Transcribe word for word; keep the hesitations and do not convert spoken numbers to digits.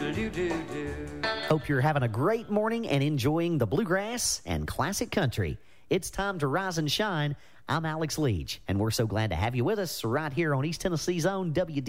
do-do-do-do-do. Hope you're having a great morning and enjoying the bluegrass and classic country. It's time to rise and shine. I'm Alex Leach, and we're so glad to have you with us right here on East Tennessee's own W D.